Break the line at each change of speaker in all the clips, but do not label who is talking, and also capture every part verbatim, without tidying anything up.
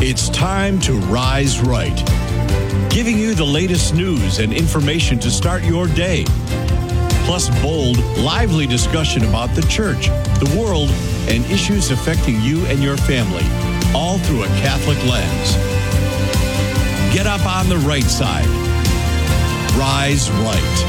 It's time to Rise Right, giving you the latest news and information to start your day. Plus bold, lively discussion about the church, the world, and issues affecting you and your family, all through a Catholic lens. Get up on the right side. Rise Right.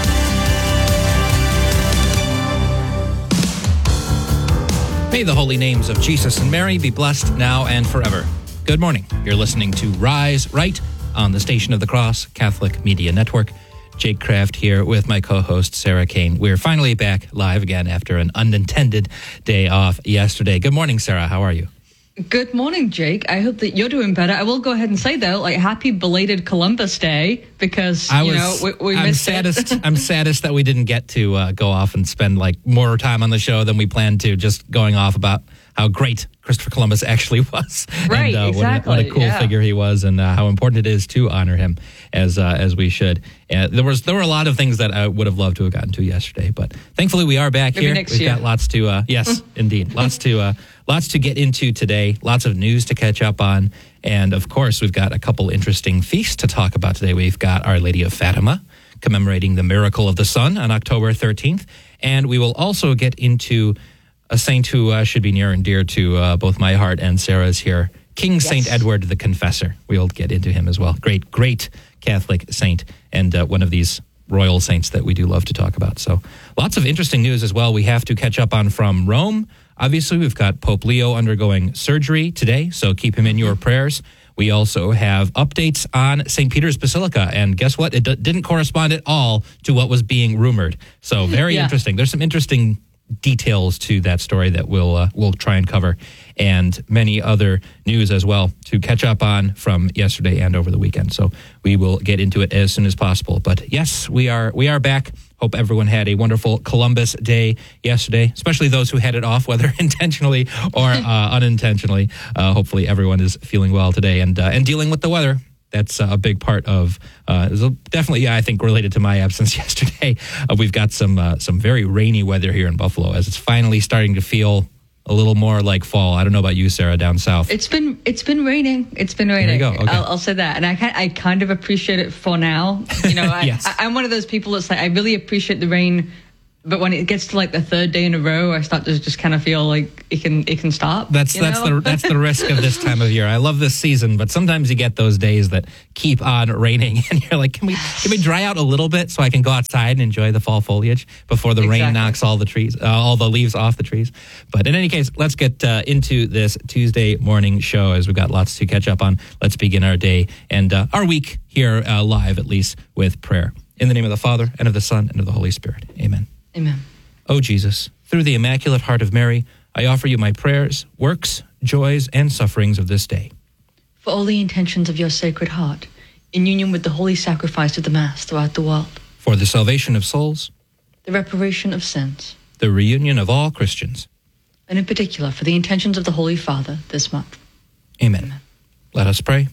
May the holy names of Jesus and Mary be blessed now and forever. Good morning. You're listening to Rise Right on the Station of the Cross Catholic Media Network. Jake Kraft here with my co-host Sarah Kane. We're finally back live again after an unintended day off yesterday. Good morning, Sarah. How are you?
Good morning, Jake. I hope that you're doing better. I will go ahead and say, though, like, happy belated Columbus Day, because,
I
you
was,
know, we, we
I'm
missed
saddest,
it.
I'm saddest that we didn't get to uh, go off and spend, like, more time on the show than we planned to, just going off about how great Christopher Columbus actually was.
Right,
and, uh,
exactly.
What a, what a cool
yeah.
figure he was, and uh, how important it is to honor him as uh, as we should. Uh, there was there were a lot of things that I would have loved to have gotten to yesterday, but thankfully we are back
Maybe
here.
next
We've
year.
got lots to, uh, yes, indeed, lots to uh, lots to get into today, lots of news to catch up on, and of course we've got a couple interesting feasts to talk about today. We've got Our Lady of Fatima, commemorating the miracle of the sun on October thirteenth, and we will also get into a saint who uh, should be near and dear to uh, both my heart and Sarah's here, King yes. Saint Edward the Confessor. We'll get into him as well. Great, great Catholic saint, and uh, one of these royal saints that we do love to talk about. So lots of interesting news as well we have to catch up on from Rome. Obviously, we've got Pope Leo undergoing surgery today, so keep him in your prayers. We also have updates on Saint Peter's Basilica, and guess what? It d- didn't correspond at all to what was being rumored. So very yeah. interesting. There's some interesting details to that story that we'll uh, we'll try and cover, and many other news as well to catch up on from yesterday and over the weekend. So we will get into it as soon as possible. But yes, we are we are back. Hope everyone had a wonderful Columbus Day yesterday, especially those who had it off, whether intentionally or uh, unintentionally. Uh, hopefully everyone is feeling well today and uh, and dealing with the weather. That's a big part of, uh, definitely, yeah, I think related to my absence yesterday. Uh, we've got some uh, some very rainy weather here in Buffalo as it's finally starting to feel a little more like fall. I don't know about you, Sarah, down south.
It's been it's been raining. It's been raining.
There you go. Okay.
I'll, I'll say that, and I can, I kind of appreciate it for now. You know, I,
yes.
I, I'm one of those people that's like, I really appreciate the rain. But when it gets to like the third day in a row, I start to just kind of feel like it can it can stop.
That's that's
know?
the that's the risk of this time of year. I love this season, but sometimes you get those days that keep on raining, and you're like, can we can we dry out a little bit so I can go outside and enjoy the fall foliage before the
exactly.
rain knocks all the trees, uh, all the leaves off the trees. But in any case, let's get uh, into this Tuesday morning show as we've got lots to catch up on. Let's begin our day and uh, our week here uh, live, at least with prayer. In the name of the Father and of the Son and of the Holy Spirit. Amen.
Amen.
O Jesus, through the Immaculate Heart of Mary, I offer you my prayers, works, joys, and sufferings of this day.
For all the intentions of your Sacred Heart, in union with the holy sacrifice of the Mass throughout the world.
For the salvation of souls.
The reparation of sins.
The reunion of all Christians.
And in particular, for the intentions of the Holy Father this month.
Amen.
Amen.
Let us pray.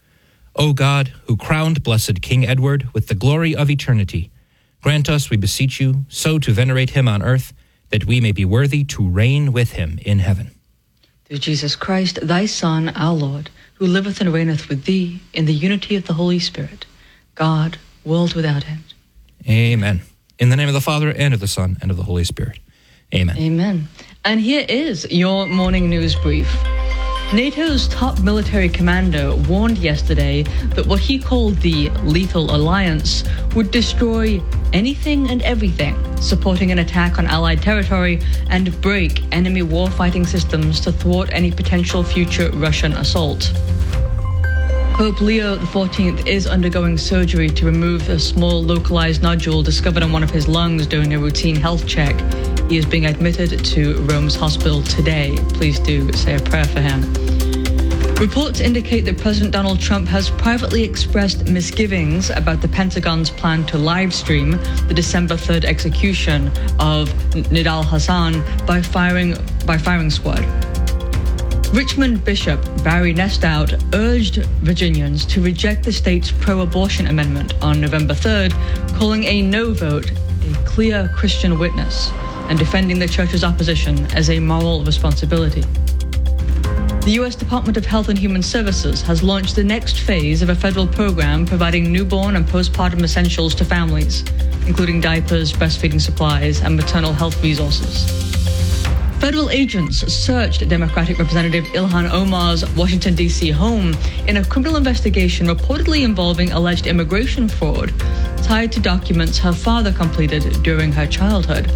O God, who crowned blessed King Edward with the glory of eternity, grant us, we beseech you, so to venerate him on earth, that we may be worthy to reign with him in heaven.
Through Jesus Christ, thy Son, our Lord, who liveth and reigneth with thee in the unity of the Holy Spirit, God, world without end.
Amen. In the name of the Father, and of the Son, and of the Holy Spirit. Amen.
Amen. And here is your morning news brief. NATO's top military commander warned yesterday that what he called the Lethal Alliance would destroy anything and everything supporting an attack on Allied territory and break enemy warfighting systems to thwart any potential future Russian assault. Pope Leo the fourteenth is undergoing surgery to remove a small localized nodule discovered on one of his lungs during a routine health check. He is being admitted to Rome's hospital today. Please do say a prayer for him. Reports indicate that President Donald Trump has privately expressed misgivings about the Pentagon's plan to live stream the December third execution of Nidal Hasan by firing by firing squad. Richmond Bishop Barry Nestout urged Virginians to reject the state's pro-abortion amendment on November third, calling a no vote a clear Christian witness and defending the church's opposition as a moral responsibility. The U S Department of Health and Human Services has launched the next phase of a federal program providing newborn and postpartum essentials to families, including diapers, breastfeeding supplies, and maternal health resources. Federal agents searched Democratic Representative Ilhan Omar's Washington, D C home in a criminal investigation reportedly involving alleged immigration fraud tied to documents her father completed during her childhood.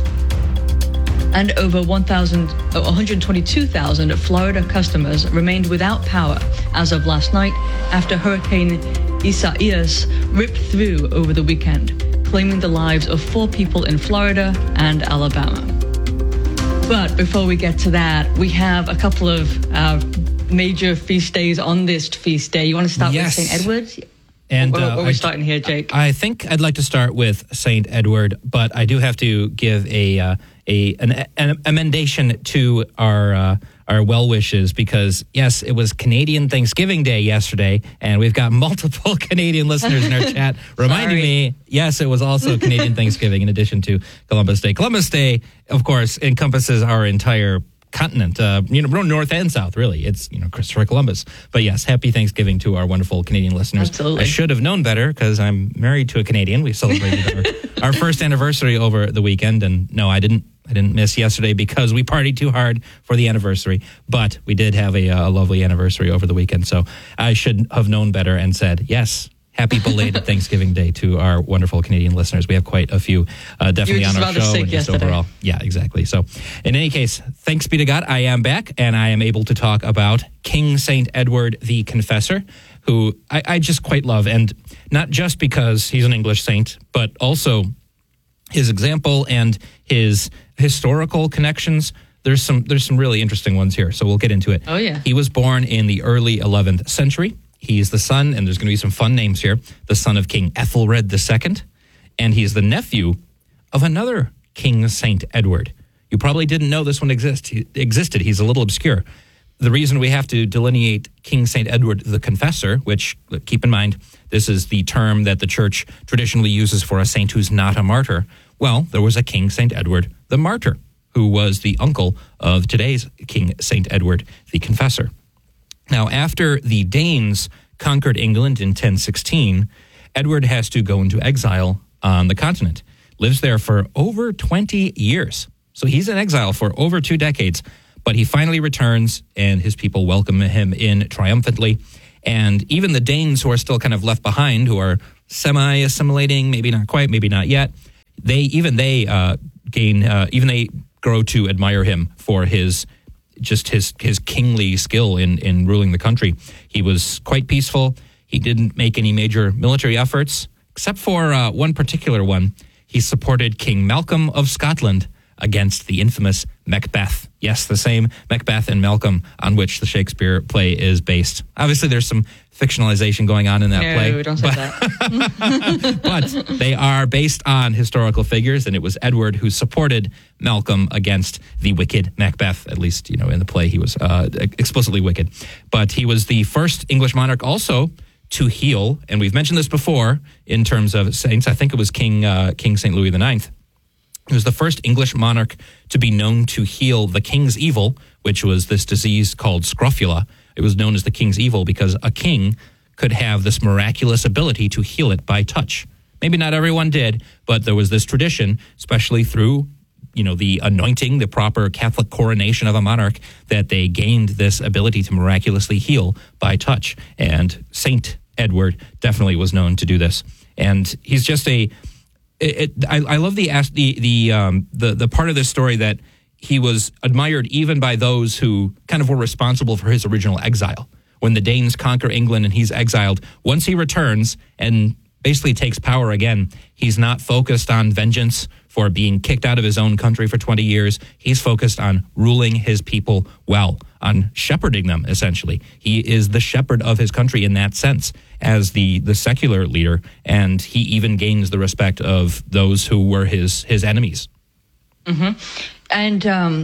And over one hundred twenty-two thousand Florida customers remained without power as of last night after Hurricane Isaias ripped through over the weekend, claiming the lives of four people in Florida and Alabama. But before we get to that, we have a couple of uh, major feast days on this feast day. You want to start
yes.
with Saint Edward?
And
Where,
uh,
where are we
I,
starting here, Jake?
I think I'd like to start with Saint Edward, but I do have to give a uh, a an, an amendation to our uh, our well wishes because yes, it was Canadian Thanksgiving Day yesterday, and we've got multiple Canadian listeners in our chat reminding me. Yes, it was also Canadian Thanksgiving in addition to Columbus Day. Columbus Day, of course, encompasses our entire continent, uh, you know, north and south, really. It's, you know, Christopher Columbus. But yes, happy Thanksgiving to our wonderful Canadian listeners.
Absolutely.
I should have known better because I'm married to a Canadian. We celebrated our, our first anniversary over the weekend, and no, I didn't. I didn't miss yesterday because we partied too hard for the anniversary, but we did have a, a lovely anniversary over the weekend. So I should have known better and said, yes, happy belated Thanksgiving Day to our wonderful Canadian listeners. We have quite a few uh, definitely on our show and just overall. Yeah, exactly. So in any case, thanks be to God, I am back and I am able to talk about King Saint Edward the Confessor, who I, I just quite love. And not just because he's an English saint, but also his example and his historical connections. There's some there's some really interesting ones here, so we'll get into it.
Oh, yeah.
He was born in the early eleventh century. He's the son, and there's going to be some fun names here, the son of King Ethelred the Second, and he's the nephew of another King Saint Edward. You probably didn't know this one exist, he, existed. He's a little obscure. The reason we have to delineate King Saint Edward the Confessor, which, keep in mind, this is the term that the church traditionally uses for a saint who's not a martyr. Well, there was a King Saint Edward the Martyr, who was the uncle of today's King Saint Edward the Confessor. Now, after the Danes conquered England in ten sixteen, Edward has to go into exile on the continent, lives there for over twenty years. So he's in exile for over two decades, but he finally returns and his people welcome him in triumphantly. And even the Danes who are still kind of left behind, who are semi-assimilating, maybe not quite, maybe not yet, they even they uh, gain, uh, even they grow to admire him for his just his his kingly skill in, in ruling the country. He was quite peaceful. He didn't make any major military efforts, except for uh, one particular one. He supported King Malcolm of Scotland against the infamous Macbeth. Yes, the same Macbeth and Malcolm on which the Shakespeare play is based. Obviously, there's some fictionalization going on in that
no,
play.
No, don't say
but,
that.
but they are based on historical figures, and it was Edward who supported Malcolm against the wicked Macbeth. At least, you know, in the play, he was uh, explicitly wicked. But he was the first English monarch also to heal, and we've mentioned this before in terms of saints. I think it was King uh, King Saint Louis the Ninth. He was the first English monarch to be known to heal the king's evil, which was this disease called scrofula. It was known as the king's evil because a king could have this miraculous ability to heal it by touch. Maybe not everyone did, but there was this tradition, especially through, you know, the anointing, the proper Catholic coronation of a monarch, that they gained this ability to miraculously heal by touch. And Saint Edward definitely was known to do this. And he's just a... It, it, I, I love the the the, um, the the part of this story that he was admired even by those who kind of were responsible for his original exile. When the Danes conquer England and he's exiled, once he returns and basically takes power again, he's not focused on vengeance for being kicked out of his own country for twenty years. He's focused on ruling his people well, on shepherding them, essentially. He is the shepherd of his country in that sense as the, the secular leader, and he even gains the respect of those who were his, his enemies.
Mm-hmm. And, um,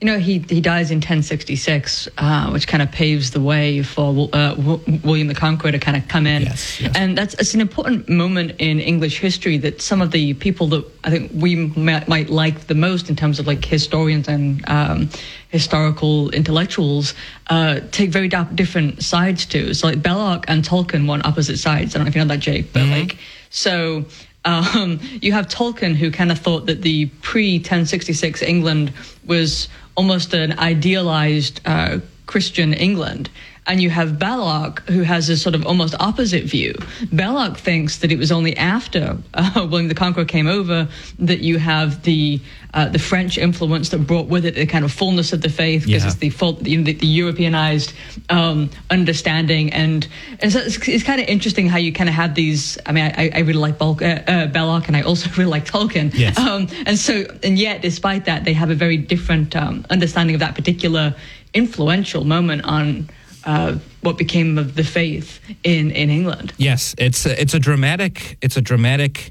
You know, he he dies in ten sixty-six, uh, which kind of paves the way for uh, w- William the Conqueror to kind of come in.
Yes, yes.
And that's it's an important moment in English history that some of the people that I think we might, might like the most in terms of like historians and um, historical intellectuals uh, take very da- different sides to. So like Belloc and Tolkien were on opposite sides. I don't know if you know that, Jake, but mm-hmm. like, so... Um, you have Tolkien, who kind of thought that the pre-ten sixty-six England was almost an idealized uh, Christian England. And you have Belloc, who has a sort of almost opposite view. Belloc thinks that it was only after uh, William the Conqueror came over that you have the uh, the French influence that brought with it the kind of fullness of the faith, because
yeah.
it's the, full, the, the Europeanized um, understanding. And, and so it's, it's kind of interesting how you kind of have these. I mean, I, I really like Bel- uh, uh, Belloc, and I also really like Tolkien.
Yes.
Um, and so, and yet, despite that, they have a very different um, understanding of that particular influential moment on Uh, what became of the faith in, in England.
Yes, it's a, it's a dramatic it's a dramatic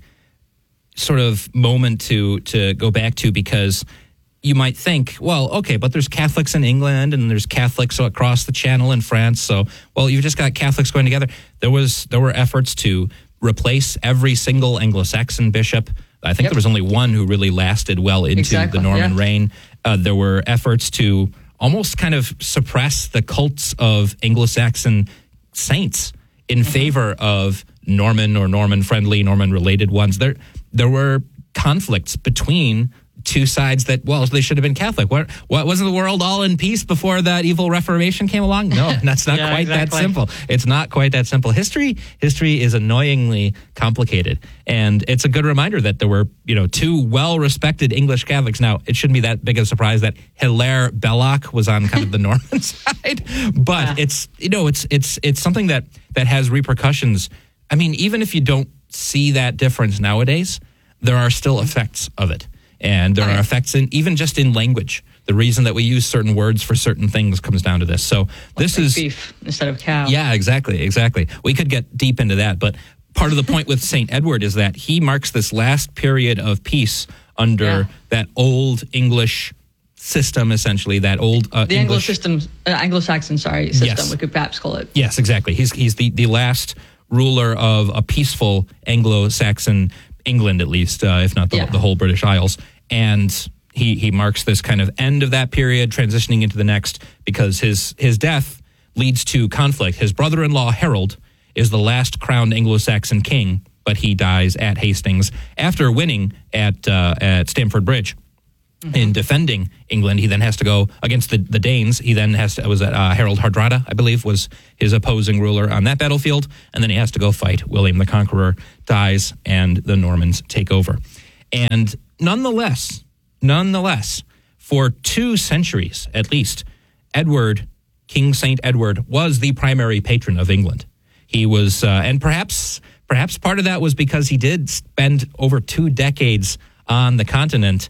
sort of moment to to go back to, because you might think, well, okay, but there's Catholics in England and there's Catholics across the Channel in France, so well, you've just got Catholics going together. There was there were efforts to replace every single Anglo-Saxon bishop. I think
Yep.
there was only one who really lasted well into
Exactly,
the Norman
yeah.
reign. Uh, there were efforts to almost kind of suppress the cults of Anglo-Saxon saints in mm-hmm. favor of Norman or Norman-friendly, Norman-related ones. There, there were conflicts between two sides that, well, they should have been Catholic. What, what wasn't the world all in peace before that evil Reformation came along? No, that's not
yeah,
quite
exactly.
that simple. It's not quite that simple. History, history is annoyingly complicated, and it's a good reminder that there were, you know, two well-respected English Catholics. Now, it shouldn't be that big of a surprise that Hilaire Belloc was on kind of the Norman side, but
Yeah.
it's, you know, it's it's it's something that that has repercussions. I mean, even if you don't see that difference nowadays, there are still effects of it. And there
Okay.
are effects in even just in language. The reason that we use certain words for certain things comes down to this. So this
like
is
beef instead of cow.
Yeah, exactly, exactly. We could get deep into that, but part of the point with Saint Edward is that he marks this last period of peace under
Yeah.
that old English system, essentially. That old uh,
The Anglo
English
system, uh, Anglo-Saxon, sorry, system.
Yes.
We could perhaps call it.
Yes, exactly. He's he's the, the last ruler of a peaceful Anglo-Saxon England, at least, uh, if not the,
Yeah.
the whole British Isles. And he he marks this kind of end of that period, transitioning into the next, because his his death leads to conflict. His brother-in-law, Harold, is the last crowned Anglo-Saxon king, but he dies at Hastings after winning at uh, at Stamford Bridge. Mm-hmm. In defending England, he then has to go against the, the Danes. He then has to, it was uh, Harold Hardrada, I believe, was his opposing ruler on that battlefield. And then he has to go fight William the Conqueror, dies, and the Normans take over. And nonetheless, nonetheless, for two centuries at least, Edward, King Saint Edward, was the primary patron of England. He was, uh, and perhaps, perhaps part of that was because he did spend over two decades on the continent,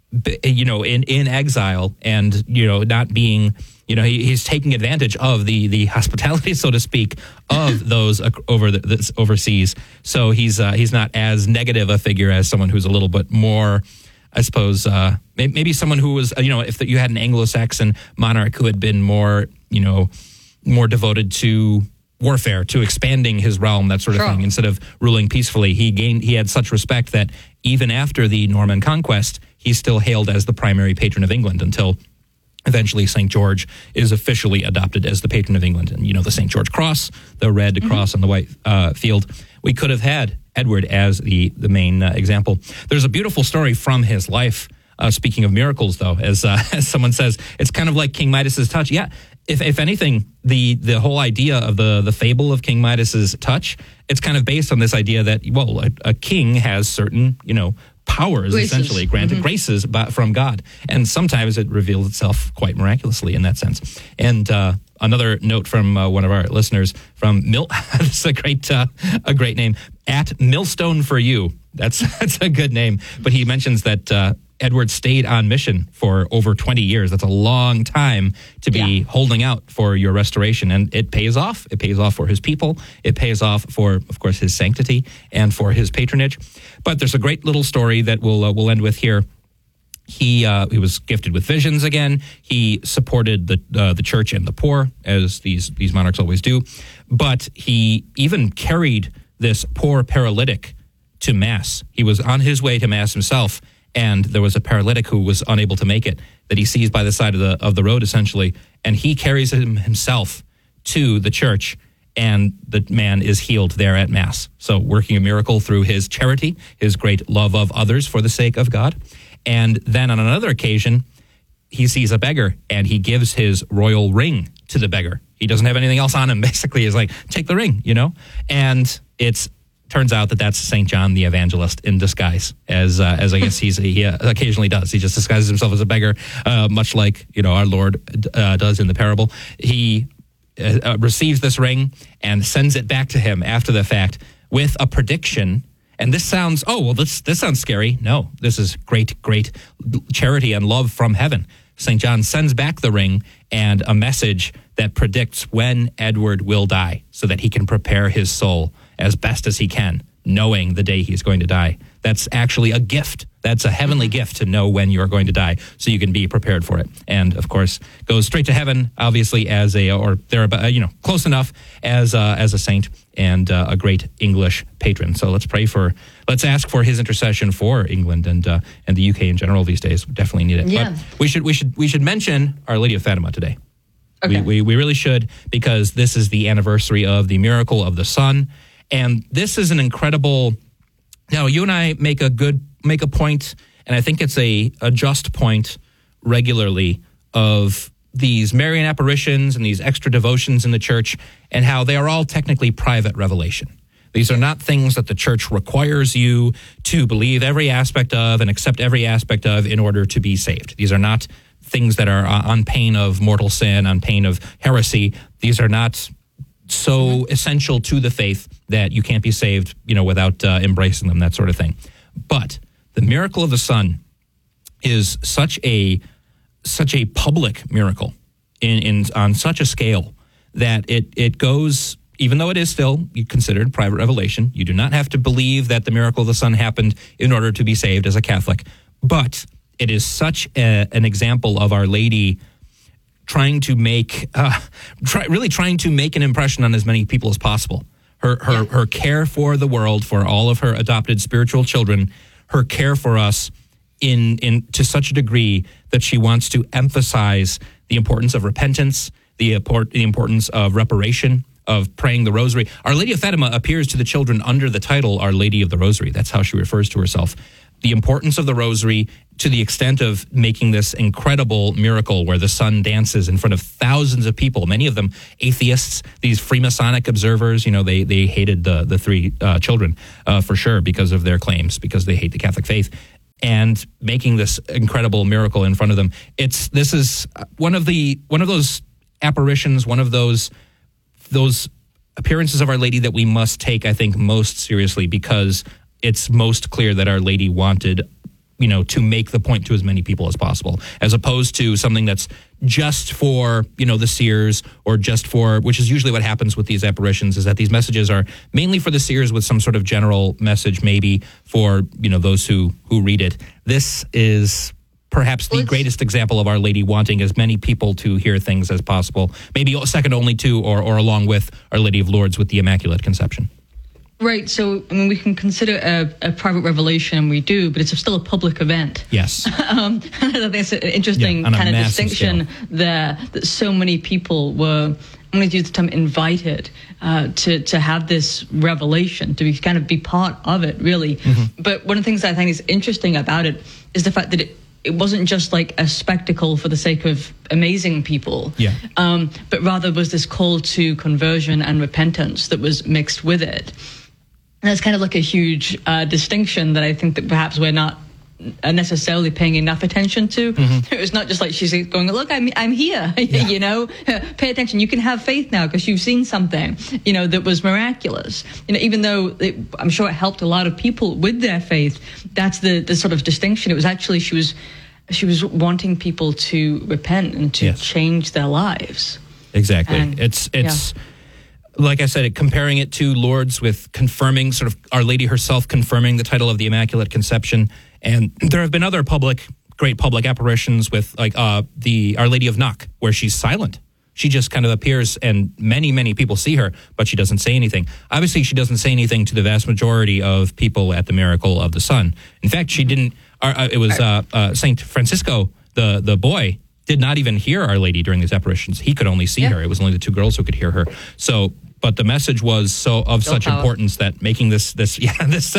you know, in, in exile, and, you know, not being, you know, he, he's taking advantage of the the hospitality, so to speak, of those over the, this overseas. So he's uh, he's not as negative a figure as someone who's a little bit more, I suppose, uh, maybe someone who was, you know, if you had an Anglo-Saxon monarch who had been more, you know, more devoted to warfare, to expanding his realm, that sort of
Sure.
thing, instead of ruling peacefully. He gained, he had such respect that even after the Norman conquest, he's still hailed as the primary patron of England until eventually Saint George is officially adopted as the patron of England. And, you know, the Saint George cross, the red mm-hmm. cross on the white uh, field. We could have had Edward as the, the main uh, example. There's a beautiful story from his life. Uh, speaking of miracles, though, as uh, as someone says, it's kind of like King Midas's touch. Yeah, if if anything, the the whole idea of the the fable of King Midas's touch, it's kind of based on this idea that, well, a, a king has certain, you know, powers,
graces.
essentially granted mm-hmm. graces by, from God, and sometimes it reveals itself quite miraculously in that sense. And uh, another note from uh, one of our listeners from Mil, this is a great uh, a great name, at Millstone for You. That's that's a good name, but he mentions that. Uh, Edward stayed on mission for over twenty years. That's a long time to be
yeah.
holding out for your restoration. And it pays off. It pays off for his people. It pays off for, of course, his sanctity and for his patronage. But there's a great little story that we'll, uh, we'll end with here. He uh, he was gifted with visions again. He supported the uh, the church and the poor, as these these monarchs always do. But he even carried this poor paralytic to Mass. He was on his way to Mass himself, and there was a paralytic who was unable to make it, that he sees by the side of the of the road, essentially, and he carries him himself to the church, and the man is healed there at Mass. So working a miracle through his charity, his great love of others for the sake of God. And then on another occasion, he sees a beggar, and he gives his royal ring to the beggar. He doesn't have anything else on him. Basically, he's like, take the ring, you know? And it's turns out that that's Saint John the Evangelist in disguise, as uh, as I guess he's, he uh, occasionally does. He just disguises himself as a beggar, uh, much like, you know, our Lord uh, does in the parable. He uh, receives this ring and sends it back to him after the fact with a prediction. And this sounds, oh, well, this this sounds scary. No, this is great, great charity and love from heaven. Saint John sends back the ring and a message that predicts when Edward will die so that he can prepare his soul as best as he can, knowing the day he's going to die. That's actually a gift. That's a heavenly gift to know when you're going to die so you can be prepared for it. And, of course, goes straight to heaven, obviously, as a, or there, you know, close enough as uh, as a saint and uh, a great English patron. So let's pray for, let's ask for his intercession for England and uh, and the U K in general these days. We definitely need it.
Yeah.
But we should we should we should mention Our Lady of Fatima today.
Okay.
We, we we really should, because this is the anniversary of the miracle of the sun, and this is an incredible. Now, you and I make a good make a point, and I think it's a, a just point regularly, of these Marian apparitions and these extra devotions in the church, and how they are all technically private revelation. These are not things that the church requires you to believe every aspect of and accept every aspect of in order to be saved. These are not things that are on pain of mortal sin, on pain of heresy. These are not so mm-hmm. essential to the faith that you can't be saved, you know, without uh, embracing them, that sort of thing. But the miracle of the sun is such a such a public miracle in, in on such a scale that it it goes, even though it is still considered private revelation. You do not have to believe that the miracle of the sun happened in order to be saved as a Catholic, but it is such a, an example of Our Lady trying to make, uh, try, really trying to make an impression on as many people as possible. Her her
yeah.
her care for the world, for all of her adopted spiritual children, her care for us in in to such a degree that she wants to emphasize the importance of repentance, the, import, the importance of reparation, of praying the rosary. Our Lady of Fatima appears to the children under the title Our Lady of the Rosary. That's how she refers to herself. The importance of the rosary, to the extent of making this incredible miracle where the sun dances in front of thousands of people, many of them atheists, these Freemasonic observers. You know, they they hated the, the three uh, children uh, for sure because of their claims, because they hate the Catholic faith. And making this incredible miracle in front of them. It's this is one of the one of those apparitions, one of those those appearances of Our Lady that we must take, I think, most seriously, because it's most clear that Our Lady wanted, you know, to make the point to as many people as possible, as opposed to something that's just for, you know, the seers, or just for, which is usually what happens with these apparitions, is that these messages are mainly for the seers with some sort of general message, maybe for, you know, those who, who read it. This is perhaps the greatest example of Our Lady wanting as many people to hear things as possible, maybe second only to, or, or along with Our Lady of Lourdes with the Immaculate Conception.
Right, so I mean, we can consider a, a private revelation, and we do, but it's still a public event.
Yes.
um, I think it's an interesting
yeah,
kind of distinction
scale.
there, that so many people were, I'm going to use the term, invited uh, to, to have this revelation, to be kind of be part of it, really. Mm-hmm. But one of the things I think is interesting about it is the fact that it, it wasn't just like a spectacle for the sake of amazing people,
yeah.
um, but rather was this call to conversion and repentance that was mixed with it. And that's kind of like a huge uh, distinction that I think that perhaps we're not necessarily paying enough attention to. Mm-hmm. It was not just like she's going, look, I'm I'm here, yeah. you know, pay attention. You can have faith now because you've seen something, you know, that was miraculous. You know, even though it, I'm sure it helped a lot of people with their faith, that's the, the sort of distinction. It was actually, she was she was wanting people to repent and to yes. change their lives.
Exactly.
And,
it's, it's,
yeah.
like I said, it, comparing it to Lourdes with confirming, sort of Our Lady herself confirming the title of the Immaculate Conception. And there have been other public great public apparitions with like uh, the Our Lady of Knock, where she's silent. She just kind of appears, and many, many people see her, but she doesn't say anything. Obviously, she doesn't say anything to the vast majority of people at the Miracle of the Sun. In fact, she didn't. Uh, it was uh, uh, Saint Francisco, the the boy, did not even hear Our Lady during these apparitions. He could only see yeah. her. It was only the two girls who could hear her. So, but the message was so of Still such power. importance that making this this yeah this.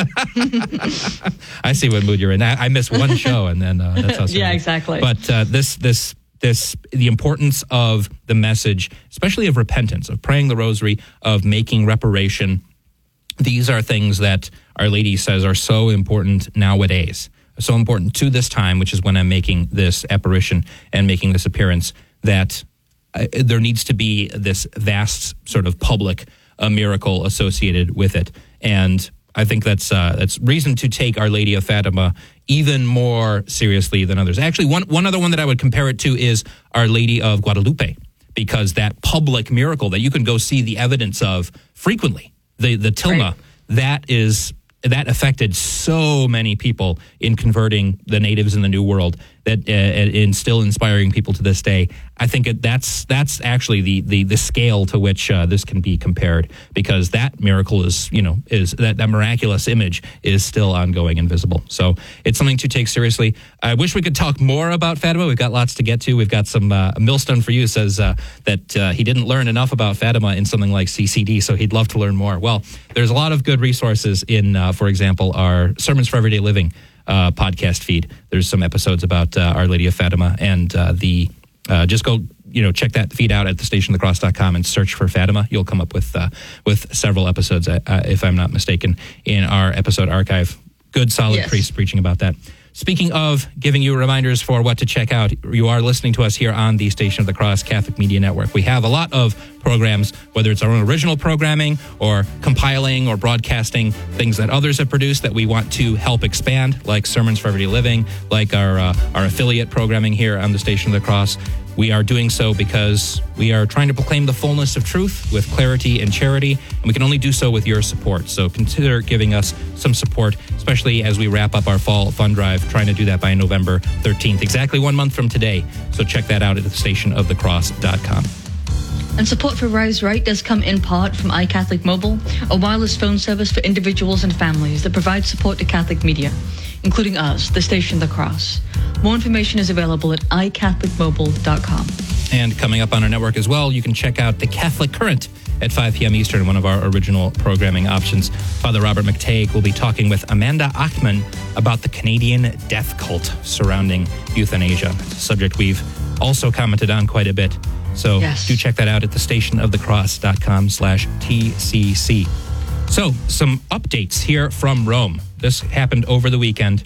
I see what mood you're in. I, I missed one show, and then uh, that's how.
yeah, exactly.
But uh, this this. This the importance of the message, especially of repentance, of praying the rosary, of making reparation. These are things that Our Lady says are so important nowadays, so important to this time, which is when I'm making this apparition and making this appearance, that uh, there needs to be this vast sort of public uh, miracle associated with it. And I think that's uh, that's reason to take Our Lady of Fatima even more seriously than others. Actually, one one other one that I would compare it to is Our Lady of Guadalupe, because that public miracle that you can go see the evidence of frequently, the the tilma, right. that is that affected so many people in converting the natives in the New World, that uh, and still inspiring people to this day. I think it, that's that's actually the the the scale to which uh, this can be compared, because that miracle is, you know, is that, that miraculous image is still ongoing and visible. So it's something to take seriously. I wish we could talk more about Fatima. We've got lots to get to. We've got some uh, Millstone for You says uh, that uh, he didn't learn enough about Fatima in something like C C D, so he'd love to learn more. Well, there's a lot of good resources in, uh, for example, our Sermons for Everyday Living uh, podcast feed. There's some episodes about uh, Our Lady of Fatima, and uh, the Uh, just go, you know, check that feed out at the station of the cross dot com and search for Fatima. You'll come up with uh, with several episodes, uh, if I'm not mistaken, in our episode archive. Good, solid yes. priests preaching about that. Speaking of giving you reminders for what to check out, you are listening to us here on the Station of the Cross Catholic Media Network. We have a lot of programs, whether it's our own original programming or compiling or broadcasting things that others have produced that we want to help expand, like Sermons for Everyday Living, like our uh, our affiliate programming here on the Station of the Cross. We are doing so because we are trying to proclaim the fullness of truth with clarity and charity, and we can only do so with your support. So consider giving us some support, especially as we wrap up our fall fund drive, trying to do that by November thirteenth, exactly one month from today. So check that out at the station of the cross dot com.
And support for Rise Right does come in part from iCatholic Mobile, a wireless phone service for individuals and families that provides support to Catholic media, including us, the Station of the Cross. More information is available at i catholic mobile dot com.
And coming up on our network as well, you can check out the Catholic Current at five p.m. Eastern, one of our original programming options. Father Robert McTague will be talking with Amanda Achman about the Canadian death cult surrounding euthanasia. It's a subject we've also commented on quite a bit. So yes. do check that out at the station of the cross dot com slash T C C. So some updates here from Rome. This happened over the weekend.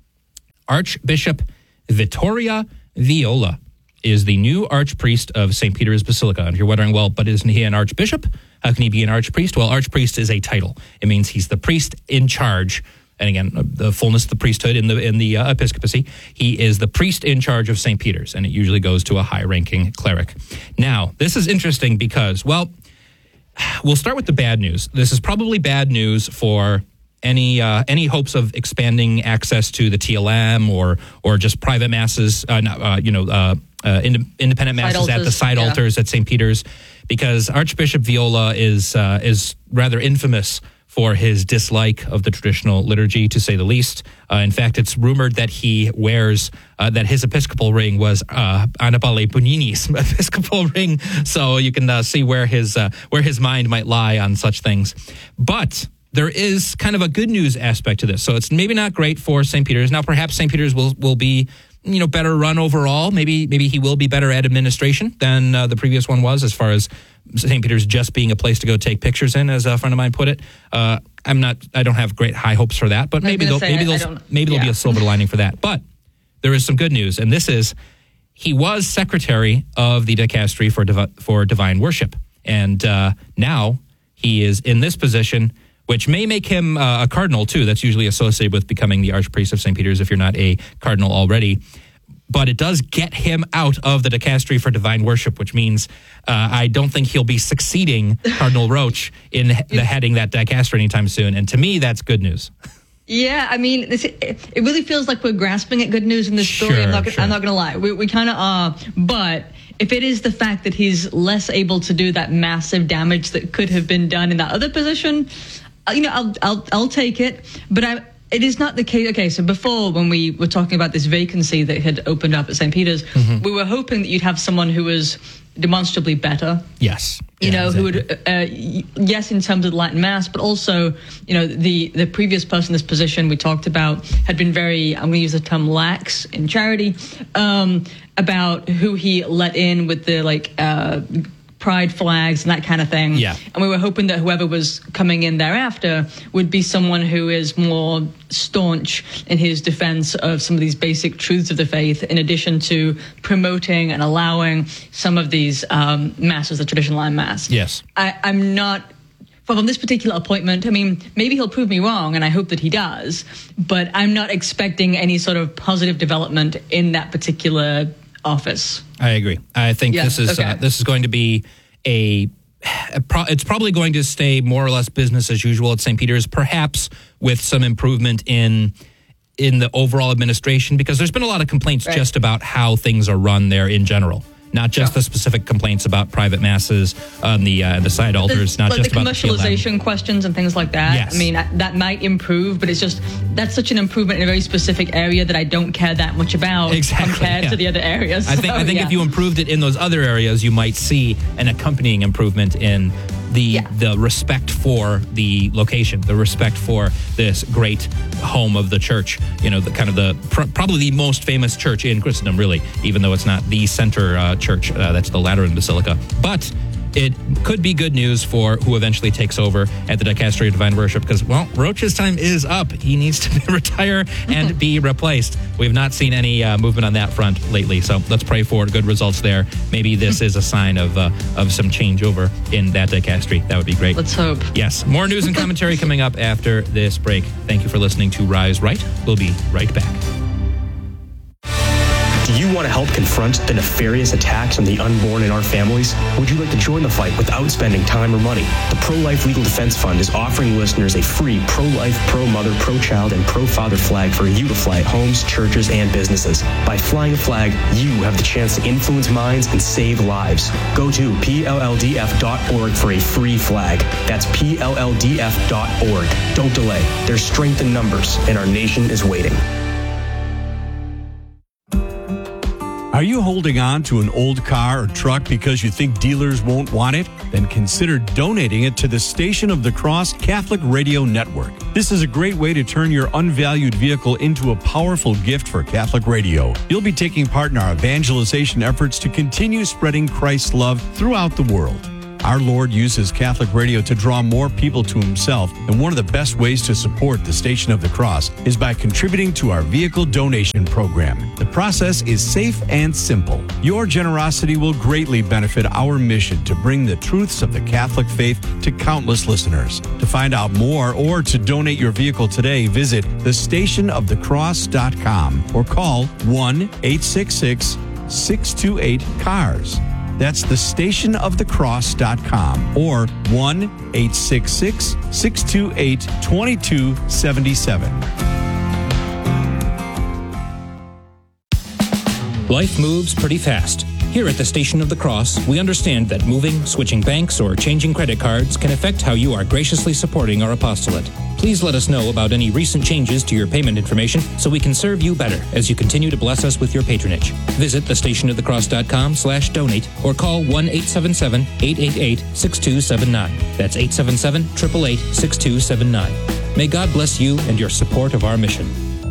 Archbishop Vittorio Viola is the new archpriest of Saint Peter's Basilica. And if you're wondering, well, but isn't he an archbishop? How can he be an archpriest? Well, archpriest is a title. It means he's the priest in charge. And again, the fullness of the priesthood in the in the uh, episcopacy. He is the priest in charge of Saint Peter's, and it usually goes to a high-ranking cleric. Now, this is interesting because, well, we'll start with the bad news. This is probably bad news for any uh, any hopes of expanding access to the T L M or or just private masses, uh, not, uh, you know, uh, uh, ind- independent masses at the side yeah. altars at Saint Peter's, because Archbishop Viola is uh, is rather infamous for his dislike of the traditional liturgy, to say the least. Uh, in fact, it's rumored that he wears, uh, that his Episcopal ring was uh, Annibale Bugnini's Episcopal ring, so you can uh, see where his uh, where his mind might lie on such things. But there is kind of a good news aspect to this. So it's maybe not great for Saint Peter's. Now, perhaps Saint Peter's will will be, you know, better run overall. Maybe maybe he will be better at administration than uh, the previous one was, as far as Saint Peter's just being a place to go take pictures in, as a friend of mine put it. Uh, I'm not. I don't have great high hopes for that, but maybe there'll, maybe there'll, maybe there'll yeah. be a silver lining for that. But there is some good news, and this is he was secretary of the dicastery for Divi- for divine worship, and uh, now he is in this position, which may make him uh, a cardinal too. That's usually associated with becoming the archpriest of Saint Peter's if you're not a cardinal already. But it does get him out of the dicastery for divine worship, which means uh, I don't think he'll be succeeding Cardinal Roach in the heading that dicastery anytime soon. And to me, that's good news.
Yeah, I mean, this, it, it really feels like we're grasping at good news in this story.
Sure,
I'm not,
sure.
I'm not going to lie. We, we kind of are. But if it is the fact that he's less able to do that massive damage that could have been done in that other position, uh, you know, I'll, I'll, I'll take it. But I, it is not the case. Okay, so before, when we were talking about this vacancy that had opened up at Saint Peter's, mm-hmm. we were hoping that you'd have someone who was demonstrably better.
Yes.
You
Yeah,
know,
exactly.
who would, uh, yes, in terms of the Latin Mass, but also, you know, the, the previous person in this position we talked about had been very, I'm going to use the term lax in charity, um, about who he let in with the, like, uh, pride flags and that kind of thing.
Yeah.
And we were hoping that whoever was coming in thereafter would be someone who is more staunch in his defense of some of these basic truths of the faith, in addition to promoting and allowing some of these um, masses, the traditional Latin Mass.
Yes.
I, I'm not... Well, on this particular appointment, I mean, maybe he'll prove me wrong, and I hope that he does, but I'm not expecting any sort of positive development in that particular office.
I agree. I think
Yeah,
this is
okay.
uh, this is going to be a, a pro, it's probably going to stay more or less business as usual at Saint Peter's, perhaps with some improvement in in the overall administration, because there's been a lot of complaints
Right.
just about how things are run there in general. Not just the specific complaints about private masses on the uh, the side altars, not
like
just
the
about the P L M.
commercialization questions and things like that.
Yes.
I mean, I, that might improve, but it's just, that's such an improvement in a very specific area that I don't care that much about
Exactly,
compared
yeah.
to the other areas.
I think I
So,
think
yeah.
if you improved it in those other areas, you might see an accompanying improvement in the
Yeah.
the respect for the location, the respect for this great home of the church. You know, the kind of the pr- probably the most famous church in Christendom, really, even though it's not the center uh, church. Uh, that's the Lateran Basilica, but it could be good news for who eventually takes over at the Dicastery of Divine Worship, because, well, Roach's time is up. He needs to retire and be replaced. We've not seen any uh, movement on that front lately, so let's pray for good results there. Maybe this is a sign of uh, of some changeover in that dicastery. That would be great.
Let's hope.
Yes, more news and commentary coming up after this break. Thank you for listening to Rise Right. We'll be right back.
Do you want to help confront the nefarious attacks on the unborn in our families? Would you like to join the fight without spending time or money? The Pro-Life Legal Defense Fund is offering listeners a free pro-life, pro-mother, pro-child, and pro-father flag for you to fly at homes, churches, and businesses. By flying a flag, you have the chance to influence minds and save lives. Go to P L L D F dot org for a free flag. That's P L L D F dot org. Don't delay. There's strength in numbers, and our nation is waiting.
Are you holding on to an old car or truck because you think dealers won't want it? Then consider donating it to the Station of the Cross Catholic Radio Network. This is a great way to turn your unvalued vehicle into a powerful gift for Catholic radio. You'll be taking part in our evangelization efforts to continue spreading Christ's love throughout the world. Our Lord uses Catholic radio to draw more people to himself, and one of the best ways to support the Station of the Cross is by contributing to our vehicle donation program. The process is safe and simple. Your generosity will greatly benefit our mission to bring the truths of the Catholic faith to countless listeners. To find out more or to donate your vehicle today, visit the station of the cross dot com or call one eight six six, six two eight, C A R S. That's the station of the cross dot com or one eight six six, six two eight, two two seven seven.
Life moves pretty fast. Here at the Station of the Cross, we understand that moving, switching banks, or changing credit cards can affect how you are graciously supporting our apostolate. Please let us know about any recent changes to your payment information so we can serve you better as you continue to bless us with your patronage. Visit the station of the cross dot com slash donate or call one eight seven seven, eight eight eight, six two seven nine. That's eight seven seven, eight eight eight, six two seven nine. May God bless you and your support of our mission.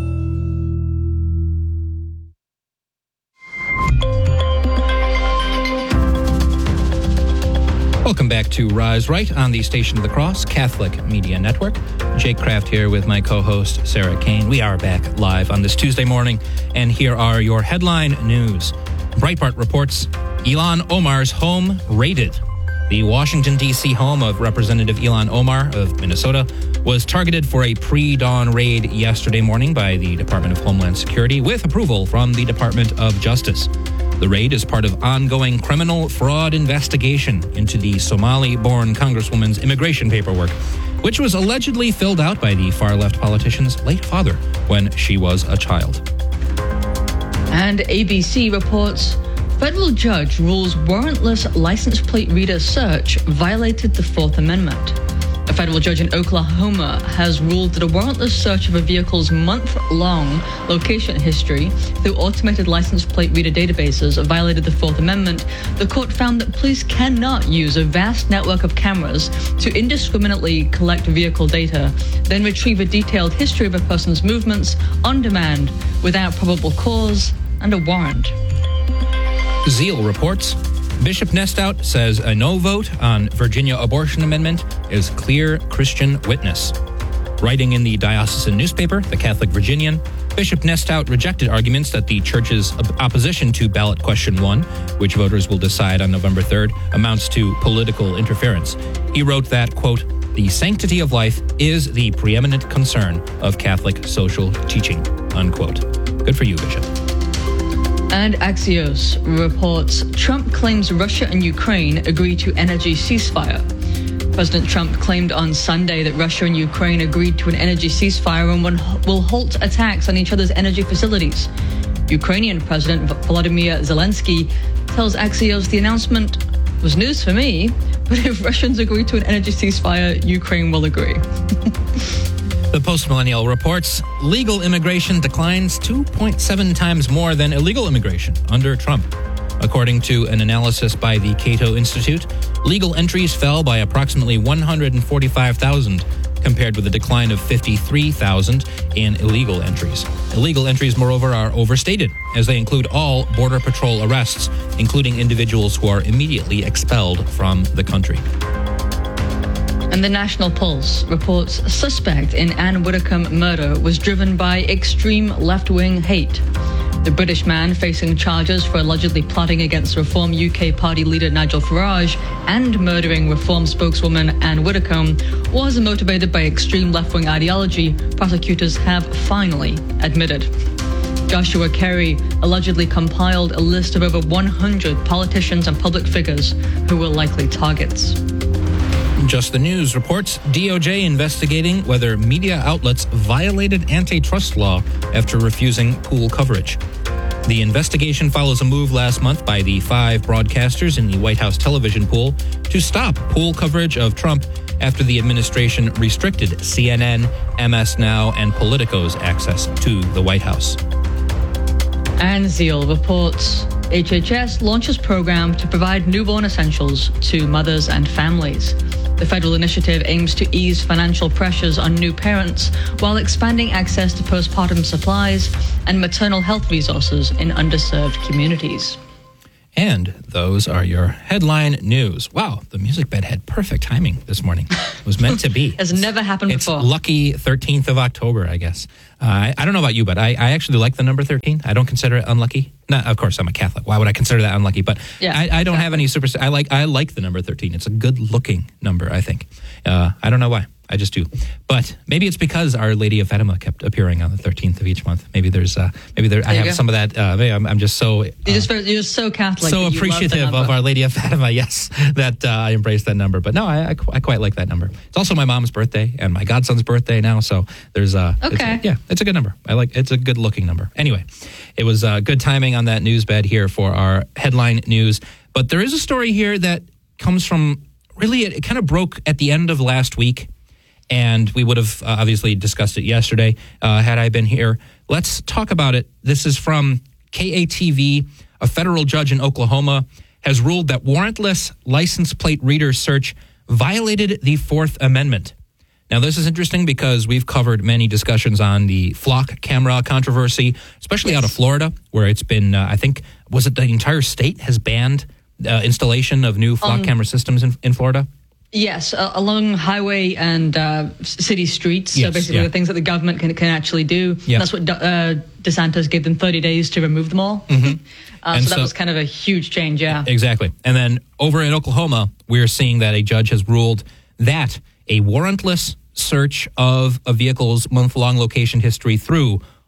Welcome back to Rise Right on the Station of the Cross Catholic Media Network. Jake Kraft here with my co-host Sarah Kane. We are back live on this Tuesday morning, and here are your headline news. Breitbart reports Ilhan Omar's home raided. The Washington, D C home of Representative Ilhan Omar of Minnesota was targeted for a pre-dawn raid yesterday morning by the Department of Homeland Security with approval from the Department of Justice. The raid is part of ongoing criminal fraud investigation into the Somali-born Congresswoman's immigration paperwork, which was allegedly filled out by the far-left politician's late father when she was a child.
And A B C reports, federal judge rules warrantless license plate reader search violated the Fourth Amendment. A federal judge in Oklahoma has ruled that a warrantless search of a vehicle's month-long location history through automated license plate reader databases violated the Fourth Amendment. The court found that police cannot use a vast network of cameras to indiscriminately collect vehicle data, then retrieve a detailed history of a person's movements on demand without probable cause and a warrant.
Zeal reports, Bishop Nestout says a no vote on Virginia abortion amendment is clear Christian witness. Writing in the diocesan newspaper, The Catholic Virginian, Bishop Nestout rejected arguments that the church's opposition to ballot question one, which voters will decide on November third, amounts to political interference. He wrote that, quote, the sanctity of life is the preeminent concern of Catholic social teaching, unquote. Good for you, Bishop.
And Axios reports Trump claims Russia and Ukraine agree to energy ceasefire. President Trump claimed on Sunday that Russia and Ukraine agreed to an energy ceasefire and will halt attacks on each other's energy facilities. Ukrainian President Volodymyr Zelensky tells Axios the announcement was news for me, but if Russians agree to an energy ceasefire, Ukraine will agree.
The Post-Millennial reports legal immigration declines two point seven times more than illegal immigration under Trump. According to an analysis by the Cato Institute, legal entries fell by approximately one hundred forty-five thousand, compared with a decline of fifty-three thousand in illegal entries. Illegal entries, moreover, are overstated, as they include all Border Patrol arrests, including individuals who are immediately expelled from the country.
And the National Pulse reports a suspect in Anne Widdecombe murder was driven by extreme left-wing hate. The British man facing charges for allegedly plotting against Reform U K party leader Nigel Farage and murdering Reform spokeswoman Anne Widdecombe was motivated by extreme left-wing ideology, prosecutors have finally admitted. Joshua Kerry allegedly compiled a list of over one hundred politicians and public figures who were likely targets.
Just the News reports D O J investigating whether media outlets violated antitrust law after refusing pool coverage. The investigation follows a move last month by the five broadcasters in the White House television pool to stop pool coverage of Trump after the administration restricted C N N, M S Now, and Politico's access to the White House.
And Zeal reports H H S launches program to provide newborn essentials to mothers and families. The federal initiative aims to ease financial pressures on new parents while expanding access to postpartum supplies and maternal health resources in underserved communities.
And those are your headline news. Wow, the music bed had perfect timing this morning. It was meant to be.
Has never happened
it's
before.
It's lucky thirteenth of October, I guess. Uh, I, I don't know about you, but I, I actually like the number thirteen. I don't consider it unlucky. Not, of course, I'm a Catholic. Why would I consider that unlucky? But
yeah,
I, I don't
exactly.
have any super. I like I like the number thirteen. It's a good-looking number, I think. Uh, I don't know why. I just do. But maybe it's because Our Lady of Fatima kept appearing on the thirteenth of each month. Maybe there's, uh, maybe there. I have
go.
some of that. Uh, maybe I'm, I'm just so. Uh,
You're just, you're so Catholic.
so
that you
appreciative
love the
of
number.
Our Lady of Fatima, yes, that uh, I embrace that number. But no, I, I, I quite like that number. It's also my mom's birthday and my godson's birthday now, so there's uh,
Okay.
It's a, yeah, it's a good number. I like. It's a good looking number. Anyway, it was uh, good timing on that news bed here for our headline news. But there is a story here that comes from really. It, it kind of broke at the end of last week. And we would have uh, obviously discussed it yesterday uh, had I been here. Let's talk about it. This is from K A T V. A federal judge in Oklahoma has ruled that warrantless license plate reader search violated the Fourth Amendment. Now, this is interesting because we've covered many discussions on the flock camera controversy, especially
yes.
out of Florida, where it's been, uh, I think, was it the entire state has banned uh, installation of new flock
Um,
camera systems in, in Florida?
Yes, uh, along highway and uh, city streets.
Yes,
so basically
yeah.
the things that the government can, can actually do.
Yeah.
That's what uh, DeSantis gave them thirty days to remove them all.
Mm-hmm.
uh, so that
so,
was kind of a huge change, yeah.
Exactly. And then over in Oklahoma, we're seeing that a judge has ruled that a warrantless search of a vehicle's month-long location history through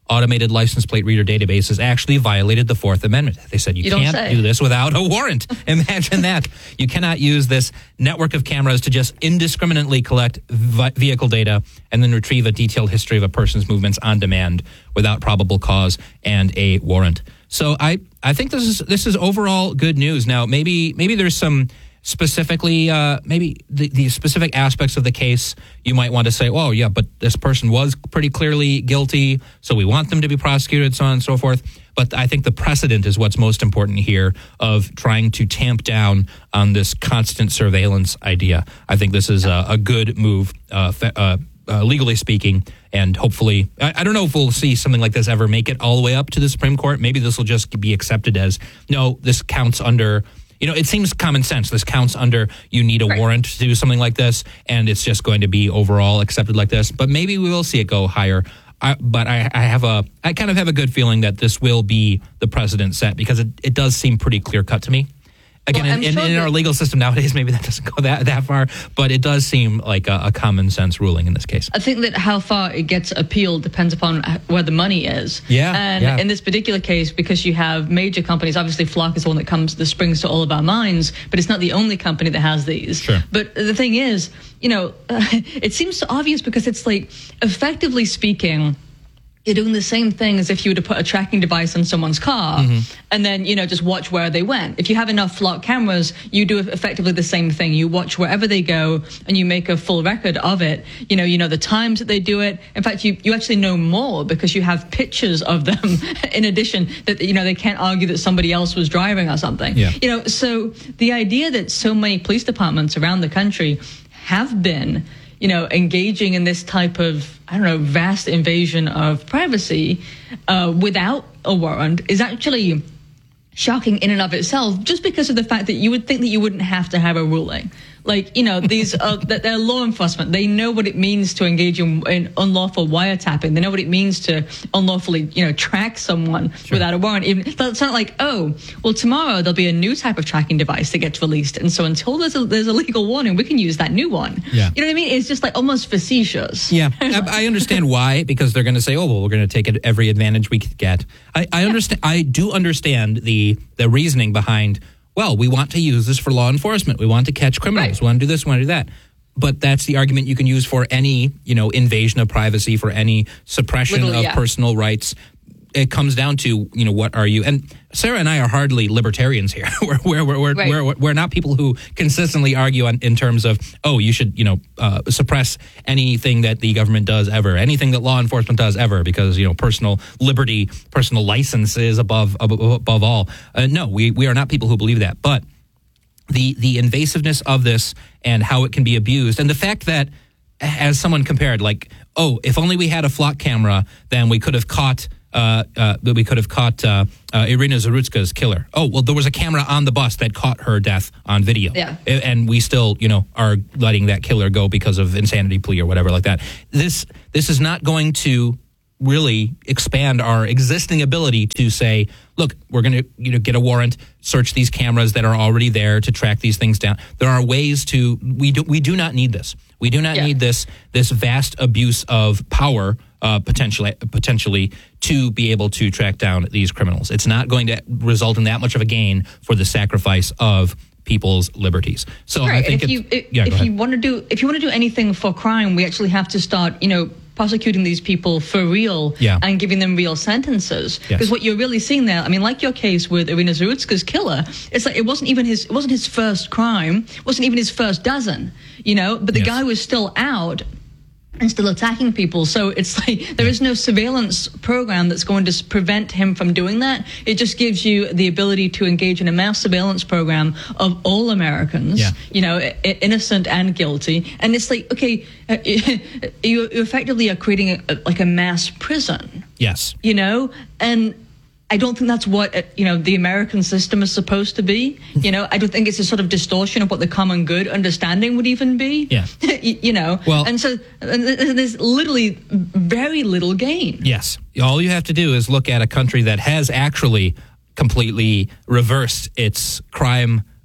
automated license plate reader databases actually violated the Fourth Amendment. They said you,
You don't
can't
say.
do this without a warrant. Imagine that. You cannot use this network of cameras to just indiscriminately collect vi- vehicle data and then retrieve a detailed history of a person's movements on demand without probable cause and a warrant. So I, I think this is this is overall good news. Now, maybe maybe there's some specifically, uh, maybe the, the specific aspects of the case you might want to say, oh, yeah, but this person was pretty clearly guilty, so we want them to be prosecuted, so on and so forth. But I think the precedent is what's most important here of trying to tamp down on this constant surveillance idea. I think this is a, a good move, uh, fe- uh, uh, legally speaking, and hopefully, I, I don't know if we'll see something like this ever make it all the way up to the Supreme Court. Maybe this will just be accepted as, no, this counts under... You know, it seems common sense. This counts under you need a
right.
warrant to do something like this, and it's just going to be overall accepted like this. But maybe we will see it go higher. I, but I, I have a, I kind of have a good feeling that this will be the precedent set because it, it does seem pretty clear cut to me. Again,
Well,
in, in,
sure
in our
that-
legal system nowadays, maybe that doesn't go that, that far, but it does seem like a, a common sense ruling in this case.
I think that how far it gets appealed depends upon where the money is.
Yeah,
And
yeah.
in this particular case, because you have major companies, obviously Flock is the one that comes, that springs to all of our minds, but it's not the only company that has these.
Sure.
But the thing is, you know, uh, it seems so obvious because it's like, effectively speaking, you're doing the same thing as if you were to put a tracking device on someone's car
Mm-hmm.
and then, you know, just watch where they went. If you have enough Flock cameras, you do effectively the same thing. You watch wherever they go and you make a full record of it. You know, you know the times that they do it. In fact, you, you actually know more because you have pictures of them in addition that, you know, they can't argue that somebody else was driving or something.
Yeah.
You know, so the idea that so many police departments around the country have been, you know, engaging in this type of, I don't know, vast invasion of privacy uh, without a warrant is actually shocking in and of itself, just because of the fact that you would think that you wouldn't have to have a ruling. Like, you know, these are, that they're law enforcement. They know what it means to engage in, in unlawful wiretapping. They know what it means to unlawfully, you know, track someone
Sure.
without a warrant. Even it's not like, oh, well, tomorrow there'll be a new type of tracking device that gets released, and so until there's a, there's a legal warning, we can use that new one.
Yeah.
You know what I mean? It's just like almost facetious.
Yeah, I, I understand why, because they're going to say, "Oh, well, we're going to take it, every advantage we could get." I, I understand. I do understand the the reasoning behind. Well, we want to use this for law enforcement. We want to catch criminals.
Right.
We want to do this. We want to do that. But that's the argument you can use for any, you know, invasion of privacy, for any suppression
Literally,
of
yeah.
personal rights. It comes down to, you know, what are you? And Sarah and I are hardly libertarians here. we're, we're, we're, we're,
Right.
we're, we're not people who consistently argue on, in terms of, oh, you should, you know, uh, suppress anything that the government does ever, anything that law enforcement does ever, because, you know, personal liberty, personal license is above above, above all. Uh, no, we, we are not people who believe that. But the the invasiveness of this and how it can be abused, and the fact that, as someone compared, like, oh, if only we had a Flock camera, then we could have caught uh, uh, we could have caught uh, uh, Irina Zarutska's killer. Oh, well, there was a camera on the bus that caught her death on video.
Yeah.
A- And we still, you know, are letting that killer go because of insanity plea or whatever like that. This this is not going to really expand our existing ability to say, look, we're going to, you know, get a warrant, search these cameras that are already there to track these things down. There are ways to, we do, we do not need this. We do not
Yeah.
need this, this vast abuse of power, uh, potentially, potentially to be able to track down these criminals. It's not going to result in that much of a gain for the sacrifice of people's liberties. So I
Right.
think
if
it's,
you if,
yeah, go
if
ahead.
you want to do if you want to do anything for crime, we actually have to start, you know, prosecuting these people for real
Yeah.
and giving them real sentences.
Yes.
Because what you're really seeing there, I mean, like your case with Irina Zarutska's killer, it's like it wasn't even his it wasn't his first crime, wasn't even his first dozen, you know, but the
Yes.
guy was still out and still attacking people. So it's like there is no surveillance program that's going to s- prevent him from doing that. It just gives you the ability to engage in a mass surveillance program of all Americans,
Yeah.
you know, I- I- innocent and guilty. And it's like, okay, uh, you, you effectively are creating a, a, like a mass prison,
Yes.
you know, and I don't think that's what, uh, you know, the American system is supposed to be. You know, I don't think it's a sort of distortion of what the common good understanding would even be.
Yeah.
you, you know,
Well-
and so and th- there's literally very little gain.
Yes. All you have to do is look at a country that has actually completely reversed its crime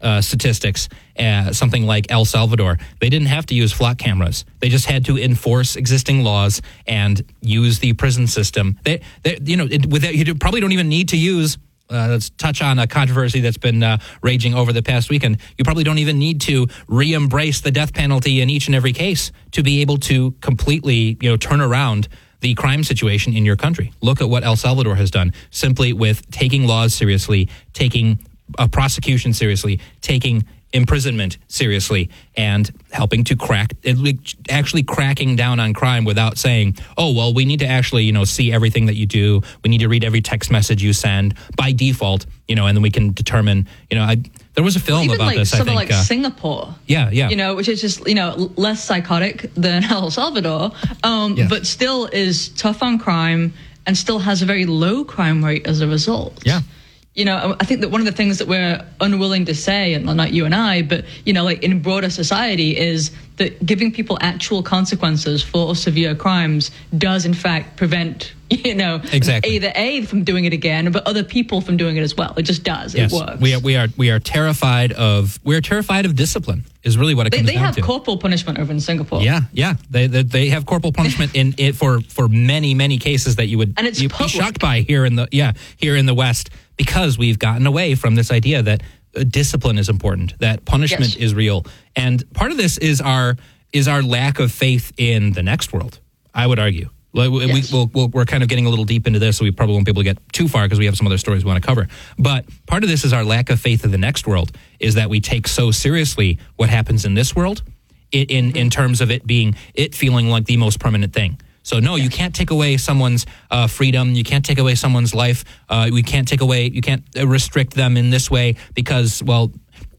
uh, statistics, uh, something like El Salvador, they didn't have to use flock cameras. They just had to enforce existing laws and use the prison system. They, they you know, it, with that, you probably don't even need to use. Uh, let's touch on a controversy that's been uh, raging over the past weekend. You probably don't even need to re-embrace the death penalty in each and every case to be able to completely, you know, turn around the crime situation in your country. Look at what El Salvador has done, simply with taking laws seriously, taking a prosecution seriously, taking imprisonment seriously, and helping to crack, actually cracking down on crime without saying, oh, well, we need to actually, you know, see everything that you do. We need to read every text message you send by default, you know, and then we can determine, you know, I, there was a film
Even
about
like
this, I
something
think.
like
uh,
Singapore.
Yeah, yeah.
You know, which is just, you know, less psychotic than El Salvador, um,
Yeah.
but still is tough on crime and still has a very low crime rate as a result.
Yeah.
You know, I think that one of the things that we're unwilling to say, and not you and I, but, you know, like in broader society, is that giving people actual consequences for severe crimes does, in fact, prevent, you know,
Exactly.
either A, from doing it again, but other people from doing it as well. It just does.
Yes,
It works.
we are. We are. We are terrified of. We are terrified of discipline. Is really what it
They,
comes
they
down
have
to.
corporal punishment over in Singapore.
Yeah, yeah. They they, they have corporal punishment in it for, for many many cases that you would
And it's
you'd be
public.
shocked by here in the yeah here in the West, because we've gotten away from this idea that uh, discipline is important, that punishment
Yes.
is real, and part of this is our is our lack of faith in the next world. I would argue. Like, we,
Yes.
we, we'll, we'll, we're kind of getting a little deep into this, so we probably won't be able to get too far because we have some other stories we want to cover. But part of this is our lack of faith in the next world, is that we take so seriously what happens in this world in, in, in terms of it being, it feeling like the most permanent thing. So no, you can't take away someone's uh, freedom. You can't take away someone's life. Uh, we can't take away, you can't uh, restrict them in this way because, well,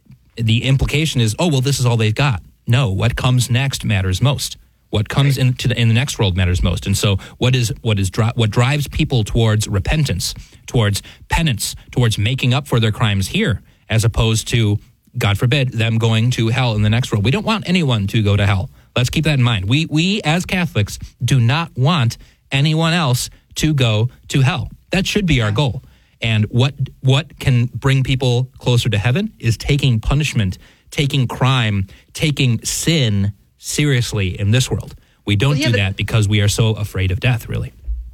the implication is, oh, well, this is all they've got. No, what comes next matters most. What comes
Right.
into the, in the next world matters most. And so what is what is dri- what drives people towards repentance, towards penance, towards making up for their crimes here, as opposed to, God forbid, them going to hell in the next world. We don't want anyone to go to hell. Let's keep that in mind. We we as Catholics do not want anyone else to go to hell. That should be our goal. And what what can bring people closer to heaven is taking punishment, taking crime, taking sin seriously in this world. We don't
Well, yeah,
do
but-
that because we are so afraid of death, really.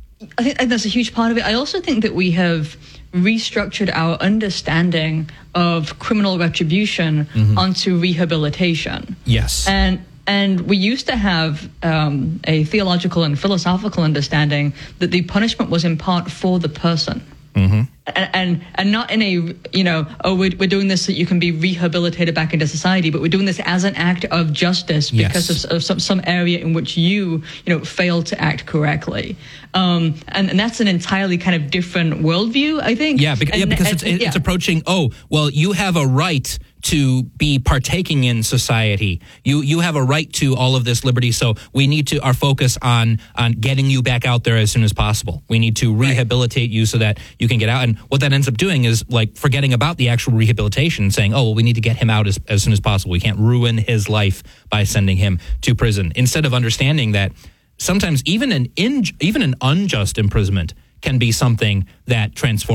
I think that's a huge part of it. I also think that we have restructured our understanding of criminal retribution onto rehabilitation.
Yes.
And and we used to have um, a theological and philosophical understanding that the punishment was in part for the person.
Mm-hmm.
And, and and not in a, you know, oh, we're, we're doing this so you can be rehabilitated back into society, but we're doing this as an act of justice because
Yes.
of, of some, some area in which you, you know, failed to act correctly. Um, and, and that's an entirely kind of different worldview, I think.
Yeah, because, yeah,
And-
because
and-
it's, it's
yeah.
approaching, oh, well, you have a right to be partaking in society. You you have a right to all of this liberty, so we need to our focus on on getting you back out there as soon as possible. We need to rehabilitate you so that you can get out. And what that ends up doing is like forgetting about the actual rehabilitation and saying, oh, well, we need to get him out as, as soon as possible. We can't ruin his life by sending him to prison. Instead of understanding that sometimes even an in, even an unjust imprisonment can be something that transforms